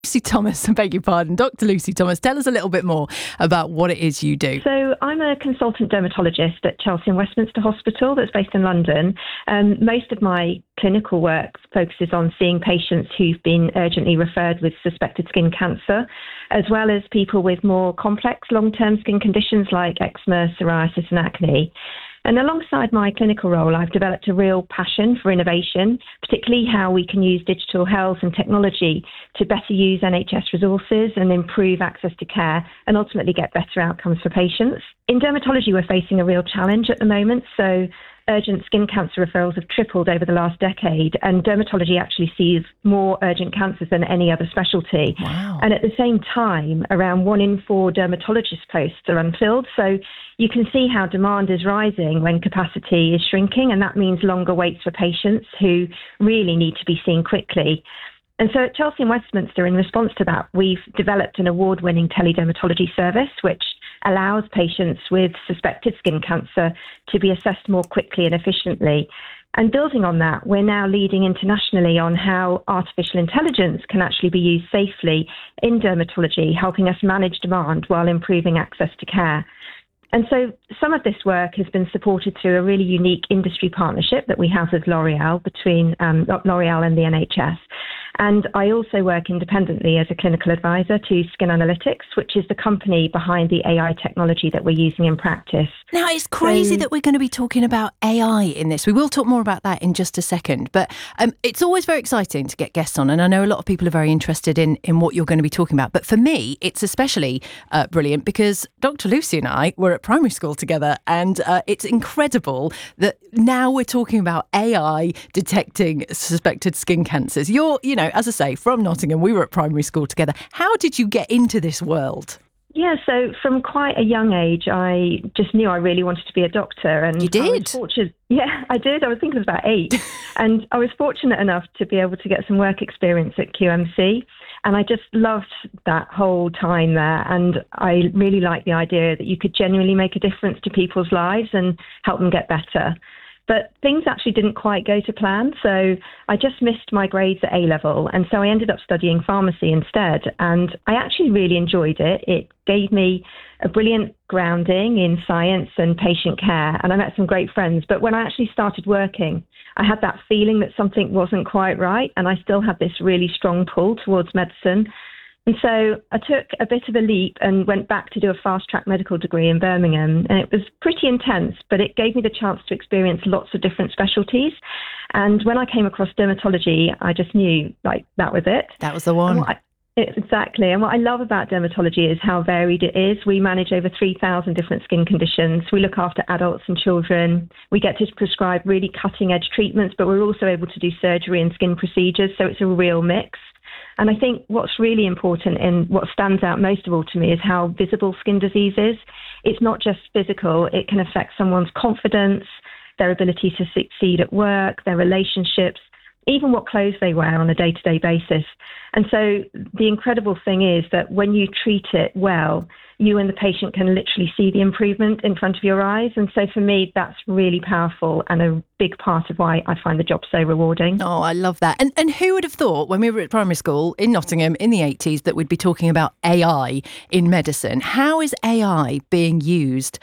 Lucy Thomas, I beg your pardon, Dr. Lucy Thomas, tell us a little bit more about what it is you do. So I'm a consultant dermatologist at Chelsea and Westminster Hospital that's based in London. Most of my clinical work focuses on seeing patients who've been urgently referred with suspected skin cancer, as well as people with more complex long-term skin conditions like eczema, psoriasis and acne. And alongside my clinical role, I've developed a real passion for innovation, particularly how we can use digital health and technology to better use NHS resources and improve access to care and ultimately get better outcomes for patients. In dermatology, we're facing a real challenge at the moment. So urgent skin cancer referrals have tripled over the last decade, and dermatology actually sees more urgent cancers than any other specialty. Wow. And at the same time, around 1 in 4 dermatologist posts are unfilled. So you can see how demand is rising when capacity is shrinking, and that means longer waits for patients who really need to be seen quickly. And so at Chelsea and Westminster, in response to that, we've developed an award-winning teledermatology service, which allows patients with suspected skin cancer to be assessed more quickly and efficiently. And building on that, we're now leading internationally on how artificial intelligence can actually be used safely in dermatology, helping us manage demand while improving access to care. And so some of this work has been supported through a really unique industry partnership that we have with L'Oreal, between L'Oreal and the NHS. And I also work independently as a clinical advisor to Skin Analytics, which is the company behind the AI technology that we're using in practice. Now, it's crazy that we're going to be talking about AI in this. We will talk more about that in just a second. But it's always very exciting to get guests on. And I know a lot of people are very interested in what you're going to be talking about. But for me, it's especially brilliant because Dr. Lucy and I were at primary school together. And it's incredible that now we're talking about AI detecting suspected skin cancers. You're, as I say, from Nottingham. We were at primary school together. How did you get into this world? Yeah, so from quite a young age, I just knew I really wanted to be a doctor. And you did? I was fortunate. Yeah, I did. I think I was about 8. And I was fortunate enough to be able to get some work experience at QMC. And I just loved that whole time there. And I really liked the idea that you could genuinely make a difference to people's lives and help them get better. But things actually didn't quite go to plan. So I just missed my grades at A-level. And so I ended up studying pharmacy instead. And I actually really enjoyed it. It gave me a brilliant grounding in science and patient care. And I met some great friends. But when I actually started working, I had that feeling that something wasn't quite right. And I still had this really strong pull towards medicine. And so I took a bit of a leap and went back to do a fast-track medical degree in Birmingham. And it was pretty intense, but it gave me the chance to experience lots of different specialties. And when I came across dermatology, I just knew, that was it. That was the one. Exactly. And what I love about dermatology is how varied it is. We manage over 3,000 different skin conditions. We look after adults and children. We get to prescribe really cutting-edge treatments, but we're also able to do surgery and skin procedures. So it's a real mix. And I think what's really important and what stands out most of all to me is how visible skin disease is. It's not just physical. It can affect someone's confidence, their ability to succeed at work, their relationships, even what clothes they wear on a day-to-day basis. And so the incredible thing is that when you treat it well, you and the patient can literally see the improvement in front of your eyes. And so for me, that's really powerful and a big part of why I find the job so rewarding. Oh, I love that. And who would have thought when we were at primary school in Nottingham in the 80s that we'd be talking about AI in medicine? How is AI being used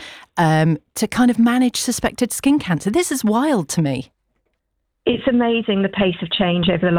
to kind of manage suspected skin cancer? This is wild to me. It's amazing the pace of change over the